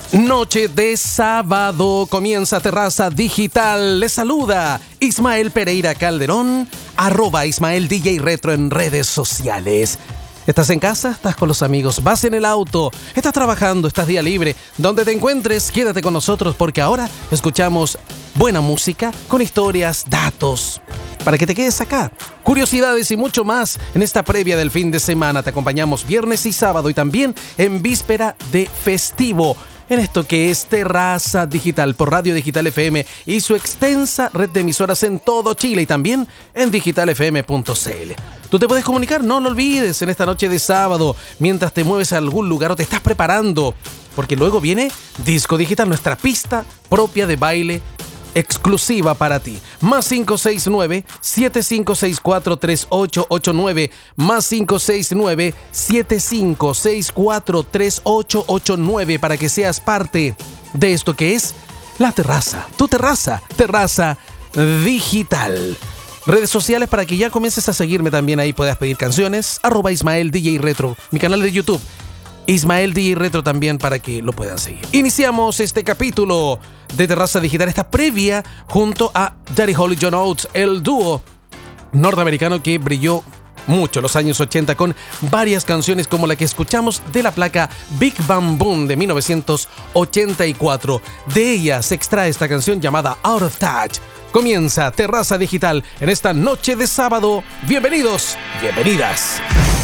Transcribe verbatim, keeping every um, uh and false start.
Noche de sábado, comienza Terraza Digital. Les saluda Ismael Pereira Calderón, arroba Ismael D J Retro en redes sociales. ¿Estás en casa? ¿Estás con los amigos? ¿Vas en el auto? ¿Estás trabajando? ¿Estás día libre? Donde te encuentres, quédate con nosotros porque ahora escuchamos buena música con historias, datos, para que te quedes acá. Curiosidades y mucho más en esta previa del fin de semana. Te acompañamos viernes y sábado y también en víspera de festivo. En esto que es Terraza Digital por Radio Digital F M y su extensa red de emisoras en todo Chile y también en digital f m punto c l. Tú te puedes comunicar, no lo olvides, en esta noche de sábado, mientras te mueves a algún lugar o te estás preparando, porque luego viene Disco Digital, nuestra pista propia de baile exclusiva para ti. Más cinco seis nueve, siete cinco seis cuatro, tres ocho ocho nueve. Más cinco seis nueve, siete cinco seis cuatro, tres ocho ocho nueve para que seas parte de esto que es La Terraza. Tu terraza. Terraza Digital. Redes sociales para que ya comiences a seguirme también. Ahí puedas pedir canciones. Arroba Ismael D J Retro. Mi canal de YouTube. Ismael D J Retro también para que lo puedan seguir. Iniciamos este capítulo de Terraza Digital, esta previa junto a Daddy Holly John Oates, el dúo norteamericano que brilló mucho en los años ochenta con varias canciones como la que escuchamos de la placa Big Bang Boom de mil novecientos ochenta y cuatro. De ella se extrae esta canción llamada Out of Touch. Comienza Terraza Digital en esta noche de sábado. Bienvenidos, bienvenidas.